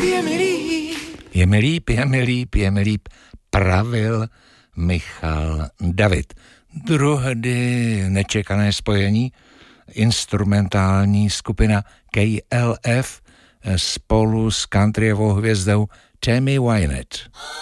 Je mi líp, pravil Michal David. Druhdy nečekané spojení, instrumentální skupina KLF spolu s countryovou hvězdou Tammy Wynette.